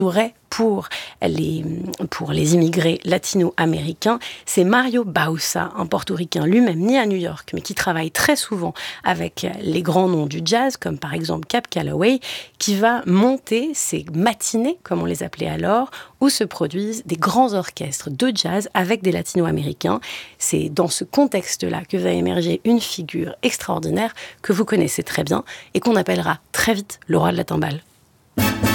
pour les immigrés latino-américains, c'est Mario Bausa, un portoricain lui-même né à New York, mais qui travaille très souvent avec les grands noms du jazz, comme par exemple Cab Calloway, qui va monter ces matinées, comme on les appelait alors, où se produisent des grands orchestres de jazz avec des latino-américains. C'est dans ce contexte-là que va émerger une figure extraordinaire que vous connaissez très bien et qu'on appellera très vite le roi de la timbale.